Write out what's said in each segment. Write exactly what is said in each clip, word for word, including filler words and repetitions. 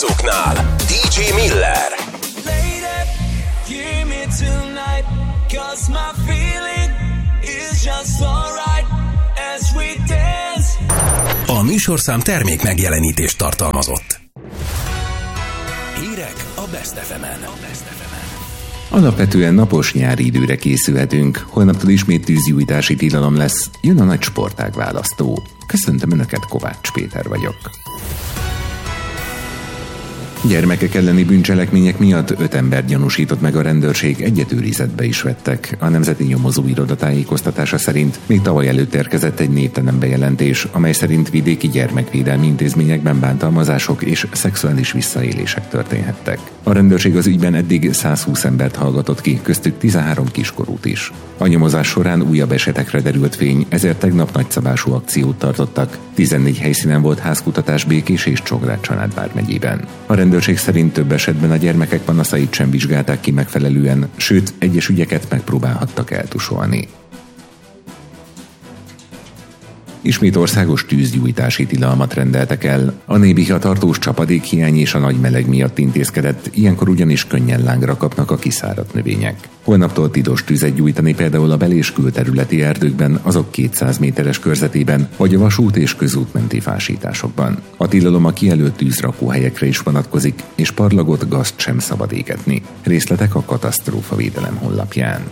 Tuknál dé dzsé Miller. A műsorszám termék megjelenítést tartalmazott. Hírek a Best ef emen. Alapvetően napos nyári időre készülhetünk, holnaptól ismét tűzgyújtási tilalom lesz, jön a nagy sportág választó. Köszöntöm Önöket, Kovács Péter vagyok. Gyermekek elleni bűncselekmények miatt öt ember gyanúsított meg a rendőrség, egyet őrizetbe is vettek. A Nemzeti Nyomozóiroda tájékoztatása szerint még tavaly előtt érkezett egy névtelen bejelentés, amely szerint vidéki gyermekvédelmi intézményekben bántalmazások és szexuális visszaélések történhettek. A rendőrség az ügyben eddig száz húsz embert hallgatott ki, köztük tizenhárom kiskorút is. A nyomozás során újabb esetekre derült fény, ezért tegnap nagyszabású akciót tartottak. tizennégy helyszínen volt házkutatás Békés és Csongrád Családvár megyében. A rendőrség szerint több esetben a gyermekek panaszait sem vizsgálták ki megfelelően, sőt, egyes ügyeket megpróbálhattak eltusolni. Ismét országos tűzgyújtási tilalmat rendeltek el. A Nébiha tartós csapadékhiány és a nagy meleg miatt intézkedett, ilyenkor ugyanis könnyen lángra kapnak a kiszáradt növények. Holnaptól tilos tüzet gyújtani például a bel- és külterületi erdőkben, azok kétszáz méteres körzetében, vagy a vasút és közútmenti fásításokban. A tilalom a kijelölt tűzrakóhelyekre is vonatkozik, és parlagot, gazt sem szabad égetni. Részletek a katasztrófavédelem honlapján.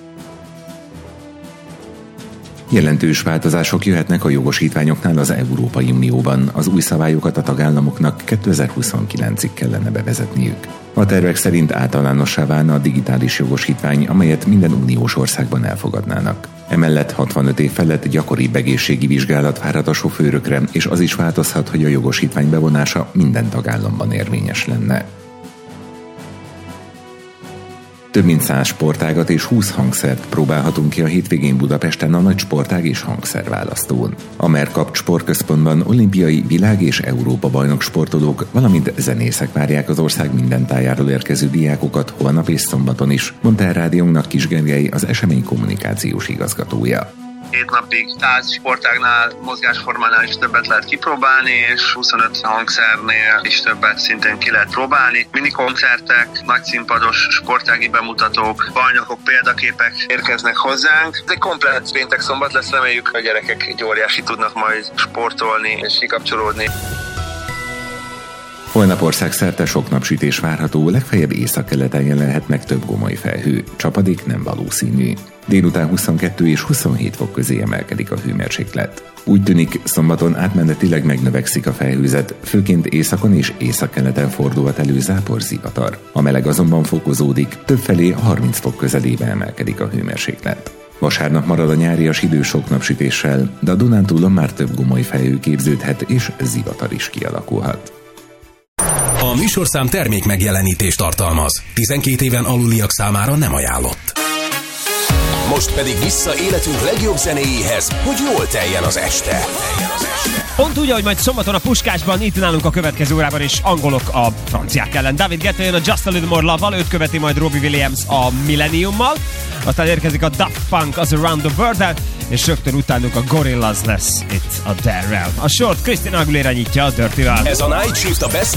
Jelentős változások jöhetnek a jogosítványoknál az Európai Unióban. Az új szabályokat a tagállamoknak kétezer-huszonkilencig kellene bevezetniük. A tervek szerint általánossá válna a digitális jogosítvány, amelyet minden uniós országban elfogadnának. Emellett hatvanöt év felett gyakoribb egészségi vizsgálat várhat a sofőrökre, és az is változhat, hogy a jogosítvány bevonása minden tagállamban érvényes lenne. Több mint száz sportágat és húsz hangszert próbálhatunk ki a hétvégén Budapesten a nagy sportág és hangszerválasztón. A Merkapt Sportközpontban olimpiai, világ- és Európa-bajnok sportolók, valamint zenészek várják az ország minden tájáról érkező diákokat holnap és szombaton is, mondta el rádiónknak Kis Gergely, az esemény kommunikációs igazgatója. Hét napig száz sportágnál, mozgásformánál is többet lehet kipróbálni, és huszonöt hangszernél is többet szintén ki lehet próbálni. Minikoncertek, nagyszínpados sportági bemutatók, bajnokok, példaképek érkeznek hozzánk. Ez egy komplett péntek-szombat lesz, reméljük, hogy a gyerekek egy óriási tudnak majd sportolni és kikapcsolódni. Holnap országszerte sok napsütés várható, legfeljebb északkeleten jelenhet meg több gomoly felhő. Csapadék nem valószínű. Délután huszonkettő és huszonhét fok közé emelkedik a hőmérséklet. Úgy tűnik, szombaton átmenetileg megnövekszik a felhőzet, főként északon és északkeleten fordulhat elő záporzivatar. A meleg azonban fokozódik, többfelé harminc fok közelébe emelkedik a hőmérséklet. Vasárnap marad a nyárias idő sok napsütéssel, de a Dunántúlon már több gomoly felhő képződhet és zivatar is kialakulhat. A műsorszám termék megjelenítést tartalmaz. tizenkét éven aluliak számára nem ajánlott. Most pedig vissza életünk legjobb zenéjéhez, hogy jól teljen az este. Pont úgy, ahogy majd szombaton a Puskásban, itt nálunk a következő órában is angolok a franciák ellen. David Guetta jön a Just a Little More Love-val, őt követi majd Robbie Williams a Millenniummal, aztán érkezik a Daft Punk az Around the World-el, és rögtön utánuk a Gorillaz lesz itt a Dare-rel. A sort Christina Aguilera nyitja a Dirty-vel. Ez a Night Shift a Best